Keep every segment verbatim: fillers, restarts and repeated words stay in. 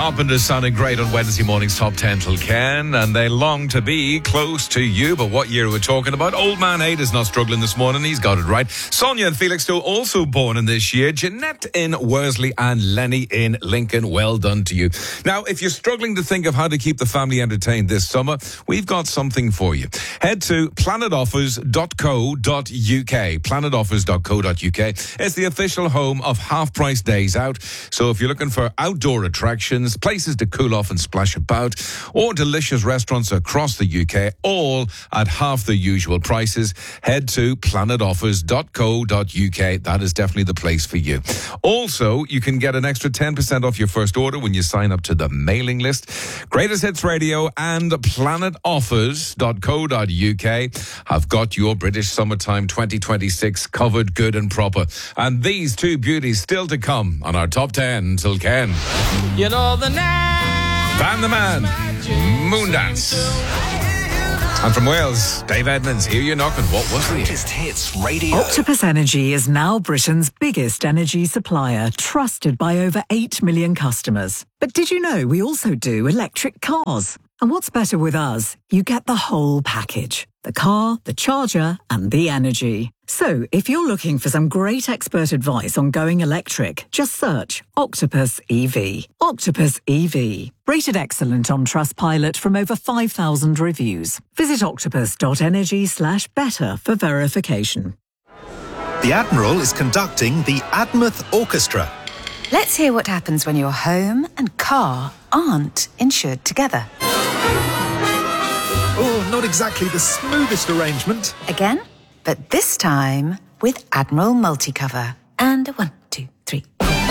Carpenters sounding great on Wednesday morning's Top ten till Ken, and they long to be close to you. But what year are we talking about? Old Man eight is not struggling this morning. He's got it right. Sonia and Felix still also born in this year. Jeanette in Worsley and Lenny in Lincoln. Well done to you. Now, if you're struggling to think of how to keep the family entertained this summer, we've got something for you. Head to planet offers dot co dot uk. planet offers dot co dot uk. It's the official home of half-price days out. So if you're looking for outdoor attractions, places to cool off and splash about, or delicious restaurants across the U K, all at half the usual prices, head to planet offers dot co dot uk. That is definitely the place for you. Also, you can get an extra ten percent off your first order when you sign up to the mailing list. Greatest Hits Radio and planet offers dot co dot uk have got your British Summertime twenty twenty-six covered good and proper. And these two beauties still to come on our Top ten till Ken. You know the name. Van the Man, Moondance. And from Wales, Dave Edmonds, Hear You Knocking. What was the Greatest Hits Radio? Octopus Energy is now Britain's biggest energy supplier, trusted by over eight million customers. But did you know we also do electric cars? And what's better with us? You get the whole package. The car, the charger, and the energy. So, if you're looking for some great expert advice on going electric, just search Octopus E V. Octopus E V. Rated excellent on Trustpilot from over five thousand reviews. Visit octopus dot energy slash better for verification. The Admiral is conducting the Admouth Orchestra. Let's hear what happens when your home and car aren't insured together. Oh, not exactly the smoothest arrangement. Again? But this time with Admiral Multicover. And a one, two, three.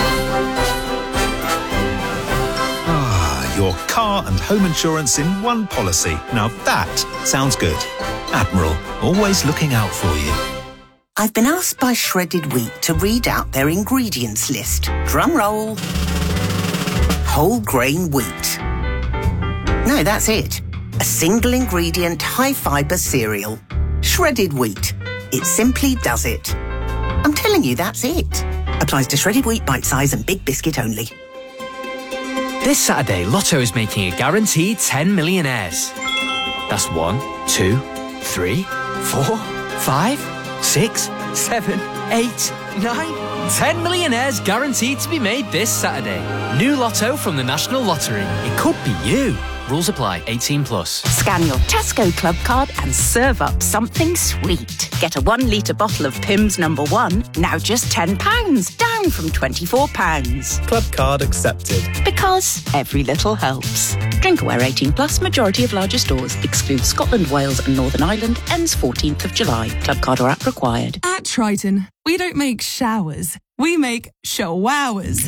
Ah, your car and home insurance in one policy. Now that sounds good. Admiral, always looking out for you. I've been asked by Shredded Wheat to read out their ingredients list. Drum roll. Whole grain wheat. No, that's it. A single ingredient, high fibre cereal. Shredded wheat. It simply does it. I'm telling you, that's it. Applies to shredded wheat, bite size and big biscuit only. This Saturday, Lotto is making a guaranteed ten millionaires. That's one, two, three, four, five, six, seven, eight, nine. ten millionaires guaranteed to be made this Saturday. New Lotto from the National Lottery. It could be you. Rules apply. eighteen plus. Scan your Tesco Club card and serve up something sweet. Get a one litre bottle of Pimm's number one, now just ten pounds, down from twenty-four pounds. Club card accepted. Because every little helps. Drink aware eighteen plus, majority of larger stores. Excludes Scotland, Wales and Northern Ireland. Ends fourteenth of July. Club card or app required. At Triton, we don't make showers. We make showers.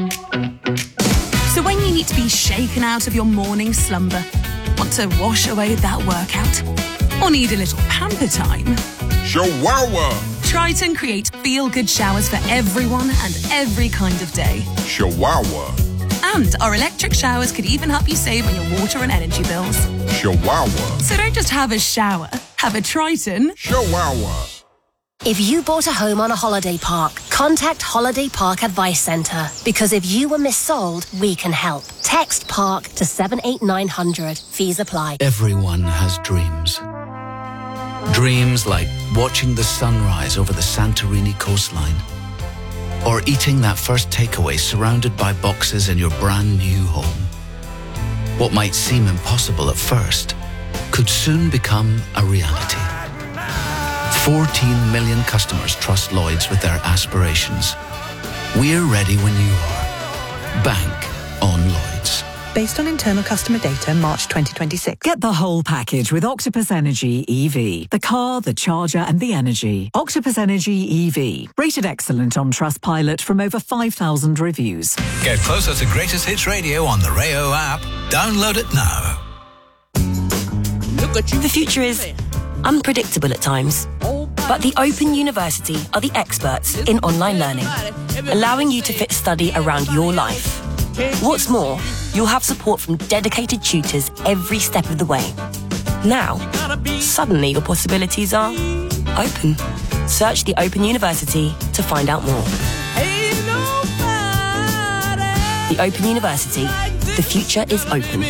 So when you need to be shaken out of your morning slumber, want to wash away that workout, or need a little pamper time, Showawa! Triton creates feel-good showers for everyone and every kind of day. Showawa! And our electric showers could even help you save on your water and energy bills. Showawa! So don't just have a shower, have a Triton. Showawa! If you bought a home on a holiday park, contact Holiday Park Advice Centre. Because if you were missold, we can help. Text PARK to seven eight nine hundred. Fees apply. Everyone has dreams. Dreams like watching the sunrise over the Santorini coastline, or eating that first takeaway surrounded by boxes in your brand new home. What might seem impossible at first could soon become a reality. fourteen million customers trust Lloyds with their aspirations. We're ready when you are. Bank on Lloyds. Based on internal customer data, March twenty twenty-six. Get the whole package with Octopus Energy E V. The car, the charger and the energy. Octopus Energy E V. Rated excellent on Trustpilot from over five thousand reviews. Get closer to Greatest Hits Radio on the Rayo app. Download it now. Look at you. The future is unpredictable at times, but the Open University are the experts in online learning, allowing you to fit study around your life. What's more, you'll have support from dedicated tutors every step of the way. Now, suddenly your possibilities are open. Search the Open University to find out more. The Open University, The future is open.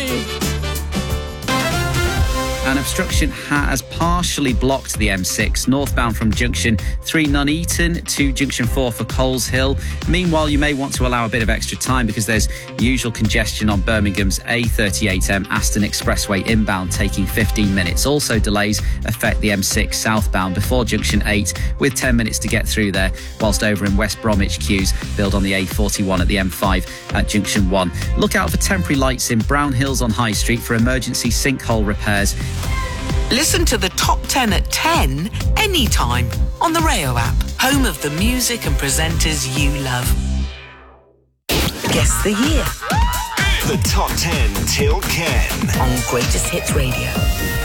An obstruction has partially blocked the M six northbound from junction three Nuneaton to junction four for Coles Hill. Meanwhile, you may want to allow a bit of extra time because there's usual congestion on Birmingham's A thirty-eight M Aston Expressway inbound, taking fifteen minutes. Also, delays affect the M six southbound before junction eight with ten minutes to get through there, whilst over in West Bromwich queues build on the A forty-one at the M five at junction one. Look out for temporary lights in Brown Hills on High Street for emergency sinkhole repairs. Listen to the top ten at ten anytime on the Rayo app, home of the music and presenters you love. Guess the year. The top ten till Ken on Greatest Hits Radio.